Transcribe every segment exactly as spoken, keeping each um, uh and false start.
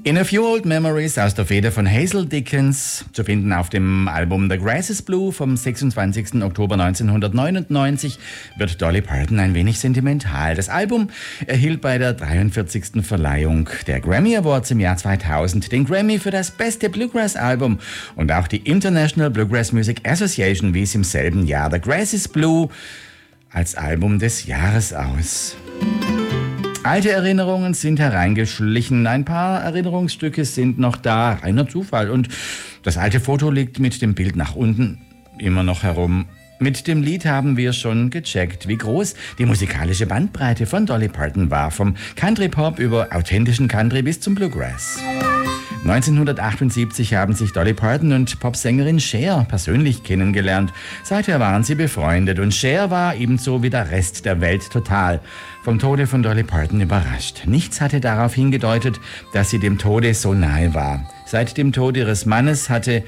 In a Few Old Memories aus der Feder von Hazel Dickens, zu finden auf dem Album The Grass is Blue vom sechsundzwanzigsten Oktober neunzehnhundertneunundneunzig, wird Dolly Parton ein wenig sentimental. Das Album erhielt bei der dreiundvierzigsten Verleihung der Grammy Awards im Jahr zweitausend den Grammy für das beste Bluegrass-Album und auch die International Bluegrass Music Association wies im selben Jahr The Grass is Blue als Album des Jahres aus. Alte Erinnerungen sind hereingeschlichen, ein paar Erinnerungsstücke sind noch da, reiner Zufall. Und das alte Foto liegt mit dem Bild nach unten immer noch herum. Mit dem Lied haben wir schon gecheckt, wie groß die musikalische Bandbreite von Dolly Parton war, vom Country-Pop über authentischen Country bis zum Bluegrass. neunzehnhundertachtundsiebzig haben sich Dolly Parton und Popsängerin Cher persönlich kennengelernt. Seither waren sie befreundet und Cher war ebenso wie der Rest der Welt total vom Tode von Dolly Parton überrascht. Nichts hatte darauf hingedeutet, dass sie dem Tode so nahe war. Seit dem Tod ihres Mannes hatte,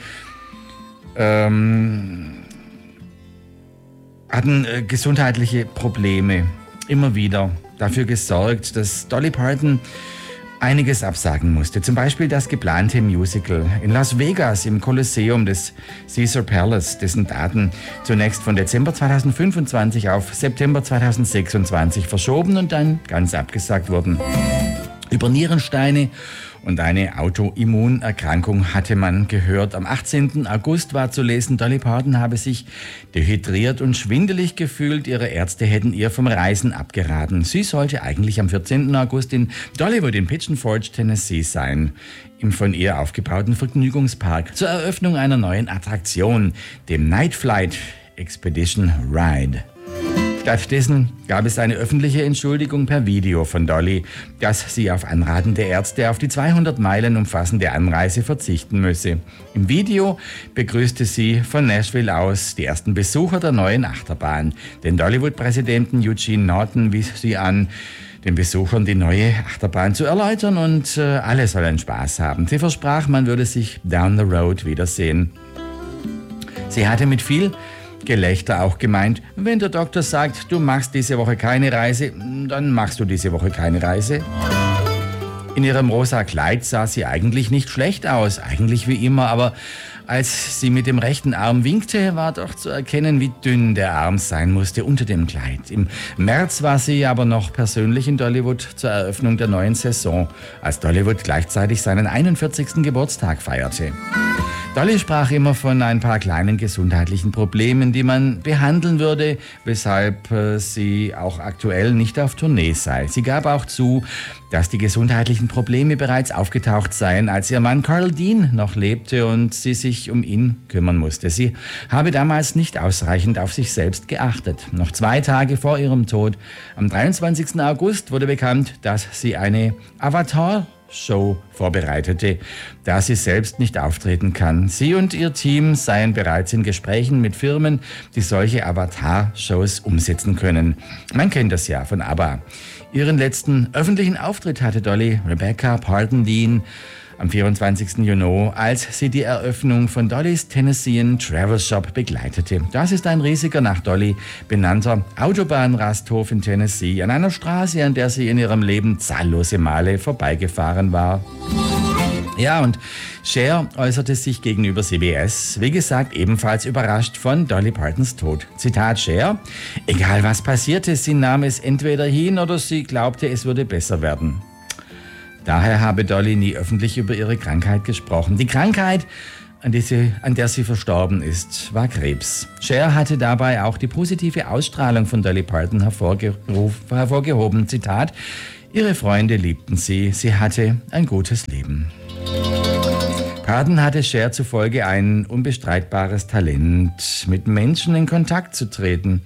ähm, hatten äh, gesundheitliche Probleme immer wieder dafür gesorgt, dass Dolly Parton einiges absagen musste. Zum Beispiel das geplante Musical in Las Vegas im Kolosseum des Caesar Palace, dessen Daten zunächst von Dezember zweitausendfünfundzwanzig auf September zweitausendsechsundzwanzig verschoben und dann ganz abgesagt wurden. Über Nierensteine und eine Autoimmunerkrankung hatte man gehört. Am achtzehnten August war zu lesen, Dolly Parton habe sich dehydriert und schwindelig gefühlt. Ihre Ärzte hätten ihr vom Reisen abgeraten. Sie sollte eigentlich am vierzehnten August in Dollywood in Pigeon Forge, Tennessee sein, im von ihr aufgebauten Vergnügungspark, zur Eröffnung einer neuen Attraktion, dem Night Flight Expedition Ride. Stattdessen gab es eine öffentliche Entschuldigung per Video von Dolly, dass sie auf Anraten der Ärzte auf die zweihundert Meilen umfassende Anreise verzichten müsse. Im Video begrüßte sie von Nashville aus die ersten Besucher der neuen Achterbahn. Den Dollywood-Präsidenten Eugene Norton wies sie an, den Besuchern die neue Achterbahn zu erläutern und äh, alle sollen Spaß haben. Sie versprach, man würde sich down the road wiedersehen. Sie hatte mit viel Gelächter auch gemeint, wenn der Doktor sagt, du machst diese Woche keine Reise, dann machst du diese Woche keine Reise. In ihrem rosa Kleid sah sie eigentlich nicht schlecht aus, eigentlich wie immer, aber als sie mit dem rechten Arm winkte, war doch zu erkennen, wie dünn der Arm sein musste unter dem Kleid. Im März war sie aber noch persönlich in Dollywood zur Eröffnung der neuen Saison, als Dollywood gleichzeitig seinen einundvierzigsten Geburtstag feierte. Dolly sprach immer von ein paar kleinen gesundheitlichen Problemen, die man behandeln würde, weshalb äh, sie auch aktuell nicht auf Tournee sei. Sie gab auch zu, dass die gesundheitlichen Probleme bereits aufgetaucht seien, als ihr Mann Carl Dean noch lebte und sie sich um ihn kümmern musste. Sie habe damals nicht ausreichend auf sich selbst geachtet. Noch zwei Tage vor ihrem Tod, am dreiundzwanzigsten August, wurde bekannt, dass sie eine Avatar Show vorbereitete, da sie selbst nicht auftreten kann. Sie und ihr Team seien bereits in Gesprächen mit Firmen, die solche Avatar-Shows umsetzen können. Man kennt das ja von ABBA. Ihren letzten öffentlichen Auftritt hatte Dolly Rebecca Parton Dean am vierundzwanzigsten Juni, als sie die Eröffnung von Dollys Tennessean Travel Shop begleitete. Das ist ein riesiger, nach Dolly benannter Autobahnrasthof in Tennessee, an einer Straße, an der sie in ihrem Leben zahllose Male vorbeigefahren war. Ja, und Cher äußerte sich gegenüber C B S, wie gesagt, ebenfalls überrascht von Dolly Partons Tod. Zitat Cher: Egal was passierte, sie nahm es entweder hin oder sie glaubte, es würde besser werden. Daher habe Dolly nie öffentlich über ihre Krankheit gesprochen. Die Krankheit, an, die sie, an der sie verstorben ist, war Krebs. Cher hatte dabei auch die positive Ausstrahlung von Dolly Parton hervorgehoben. Zitat: Ihre Freunde liebten sie, sie hatte ein gutes Leben. Parton hatte Cher zufolge ein unbestreitbares Talent, mit Menschen in Kontakt zu treten.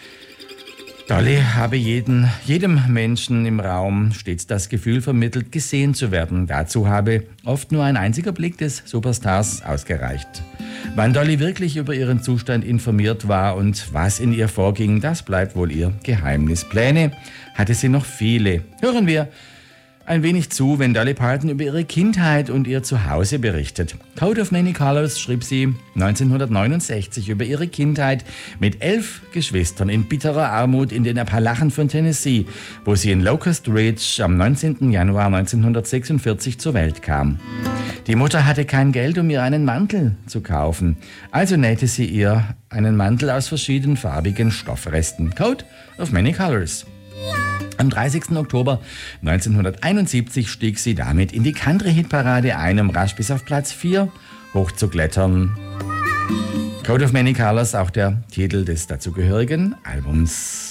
Dolly habe jeden, jedem Menschen im Raum stets das Gefühl vermittelt, gesehen zu werden. Dazu habe oft nur ein einziger Blick des Superstars ausgereicht. Wann Dolly wirklich über ihren Zustand informiert war und was in ihr vorging, das bleibt wohl ihr Geheimnis. Pläne hatte sie noch viele. Hören wir ein wenig zu, wenn Dolly Parton über ihre Kindheit und ihr Zuhause berichtet. Coat of Many Colors schrieb sie neunzehnhundertneunundsechzig über ihre Kindheit mit elf Geschwistern in bitterer Armut in den Appalachen von Tennessee, wo sie in Locust Ridge am neunzehnten Januar neunzehnhundertsechsundvierzig zur Welt kam. Die Mutter hatte kein Geld, um ihr einen Mantel zu kaufen, also nähte sie ihr einen Mantel aus verschiedenfarbigen Stoffresten. Coat of Many Colors. Am dreißigsten Oktober neunzehnhunderteinundsiebzig stieg sie damit in die Country-Hitparade ein, um rasch bis auf Platz vier hochzuklettern. Coat of Many Colors, auch der Titel des dazugehörigen Albums.